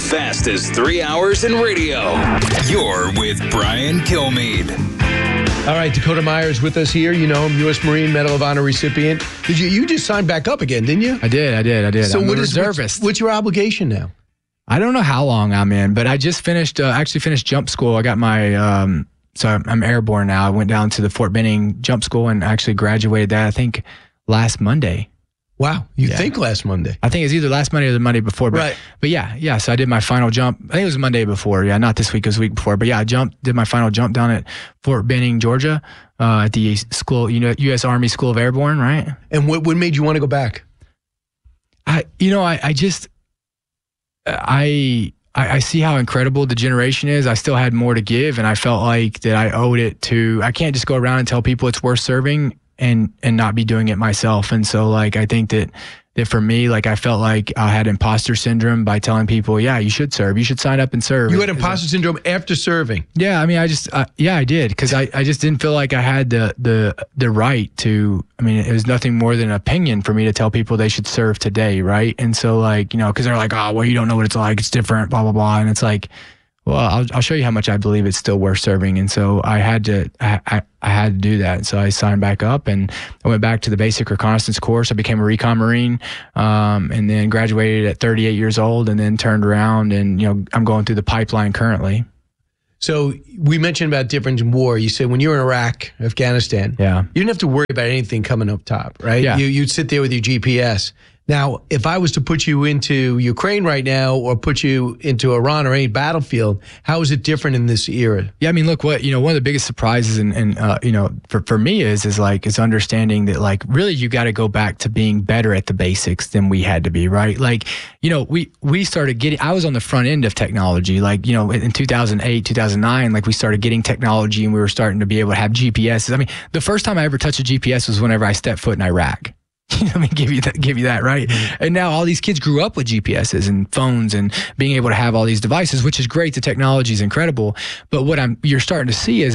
fastest 3 hours in radio. You're with Brian Kilmeade. All right, Dakota Meyer is with us here. You know him, U.S. Marine Medal of Honor recipient. You just signed back up again, didn't you? I did. So I'm a reservist. What's your obligation now? I don't know how long I'm in, but I just finished jump school. I got my, so I'm airborne now. I went down to the Fort Benning jump school and actually graduated that, I think, last Monday. Wow, you think last Monday? I think it's either last Monday or the Monday before. But, right. But yeah. So I did my final jump. I think it was Monday before. Yeah, not this week. It was the week before. But yeah, did my final jump down at Fort Benning, Georgia, at the school, U.S. Army School of Airborne, right? And what made you want to go back? I see how incredible the generation is. I still had more to give, and I felt like that I owed it to. I can't just go around and tell people it's worth serving and not be doing it myself. And so, like, I think that for me, like, I felt like I had imposter syndrome by telling people, yeah, you should serve. You should sign up and serve. You had imposter syndrome after serving? Yeah, I mean, I did, because I just didn't feel like I had the right to. I mean, it was nothing more than an opinion for me to tell people they should serve today, right? And so, like, because they're like, oh, well, you don't know what it's like. It's different, blah, blah, blah. And it's like, well, I'll show you how much I believe it's still worth serving. And so I had to do that. So I signed back up and I went back to the basic reconnaissance course. I became a recon Marine, and then graduated at 38 years old, and then turned around and, I'm going through the pipeline currently. So we mentioned about difference in war. You said when you were in Iraq, Afghanistan, you didn't have to worry about anything coming up top, right? Yeah. You'd sit there with your GPS. Now, if I was to put you into Ukraine right now or put you into Iran or any battlefield, how is it different in this era? Yeah, I mean, look, one of the biggest surprises for me is understanding that, like, really you got to go back to being better at the basics than we had to be, right? Like, we started getting, I was on the front end of technology, like, in 2008, 2009, like, we started getting technology and we were starting to be able to have GPSs. I mean, the first time I ever touched a GPS was whenever I stepped foot in Iraq. I mean, give you that, right? Mm-hmm. And now all these kids grew up with GPSs and phones and being able to have all these devices, which is great. The technology is incredible. But what you're starting to see is